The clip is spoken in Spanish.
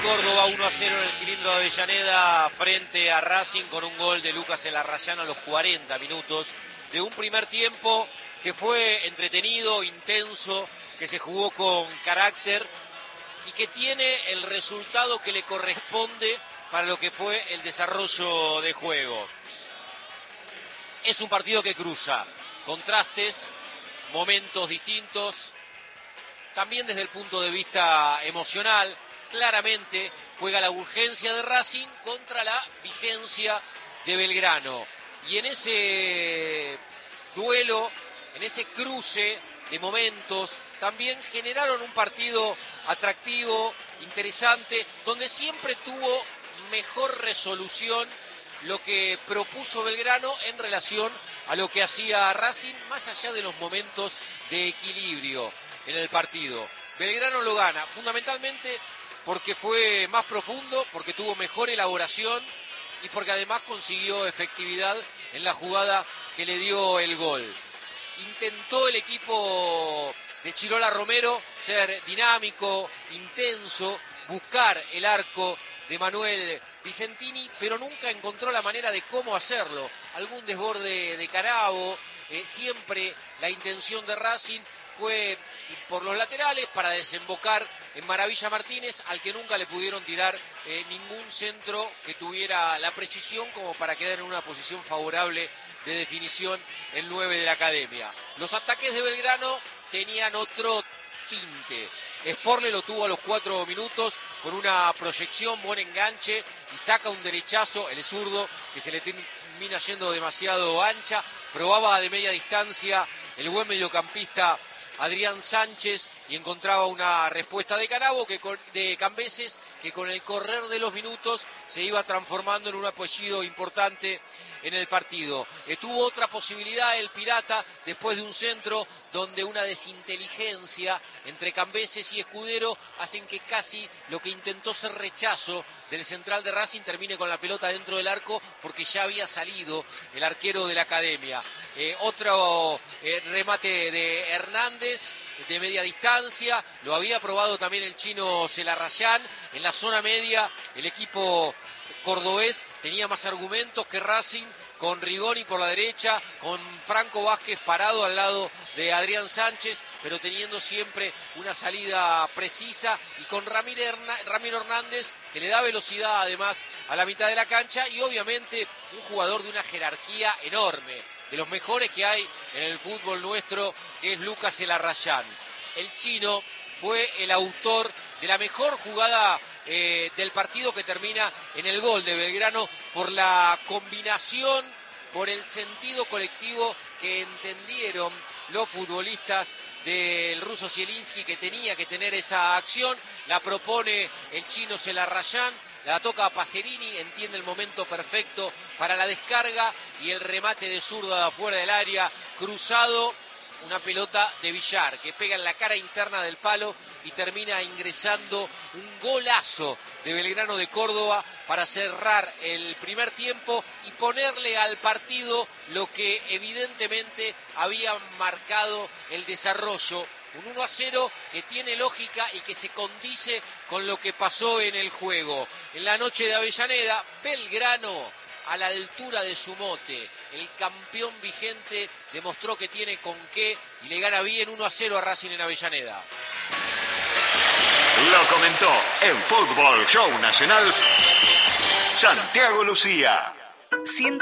Córdoba 1-0 en el cilindro de Avellaneda frente a Racing con un gol de Lucas Elarrayán a los 40 minutos de un primer tiempo que fue entretenido, intenso, que se jugó con carácter y que tiene el resultado que le corresponde para lo que fue el desarrollo de juego. Es un partido que cruza contrastes, momentos distintos, también desde el punto de vista emocional. Claramente juega la urgencia de Racing contra la vigencia de Belgrano. Y en ese duelo, en ese cruce de momentos, también generaron un partido atractivo, interesante, donde siempre tuvo mejor resolución lo que propuso Belgrano en relación a lo que hacía Racing, más allá de los momentos de equilibrio en el partido. Belgrano lo gana, fundamentalmente porque fue más profundo, porque tuvo mejor elaboración y porque además consiguió efectividad en la jugada que le dio el gol. Intentó el equipo de Chirola Romero ser dinámico, intenso, buscar el arco de Manuel Vicentini, pero nunca encontró la manera de cómo hacerlo. Algún desborde de Carabo, siempre la intención de Racing fue por los laterales para desembocar en Maravilla Martínez, al que nunca le pudieron tirar ningún centro que tuviera la precisión como para quedar en una posición favorable de definición el 9 de la academia. Los ataques de Belgrano tenían otro tinte. Sporle lo tuvo a los 4 minutos con una proyección, buen enganche y saca un derechazo, el zurdo, que se le termina yendo demasiado ancha. Probaba de media distancia el buen mediocampista Adrián Sánchez y encontraba una respuesta de Cambeses, que con el correr de los minutos se iba transformando en un apellido importante en el partido. Tuvo otra posibilidad el Pirata después de un centro donde una desinteligencia entre Cambeses y Escudero hacen que casi lo que intentó ser rechazo del central de Racing termine con la pelota dentro del arco porque ya había salido el arquero de la academia. Otro remate de Hernández de media distancia, lo había probado también el chino Elarrayán. En la zona media el equipo cordobés tenía más argumentos que Racing, con Rigoni por la derecha, con Franco Vázquez parado al lado de Adrián Sánchez, pero teniendo siempre una salida precisa, y con Ramiro Hernández, que le da velocidad además a la mitad de la cancha, y obviamente un jugador de una jerarquía enorme, de los mejores que hay en el fútbol nuestro, que es Lucas Elarrayán. El chino fue el autor de la mejor jugada del partido, que termina en el gol de Belgrano por la combinación, por el sentido colectivo que entendieron los futbolistas del ruso Zielinski que tenía que tener esa acción. La propone el chino Elarrayán, la toca a Pacerini, entiende el momento perfecto para la descarga y el remate de zurda de afuera del área, cruzado. Una pelota de Villar que pega en la cara interna del palo y termina ingresando un golazo de Belgrano de Córdoba para cerrar el primer tiempo y ponerle al partido lo que evidentemente había marcado el desarrollo. Un 1-0 que tiene lógica y que se condice con lo que pasó en el juego. En la noche de Avellaneda, Belgrano, a la altura de su mote, el campeón vigente, demostró que tiene con qué y le gana bien 1-0 a Racing en Avellaneda. Lo comentó en Fútbol Show Nacional Santiago Lucía.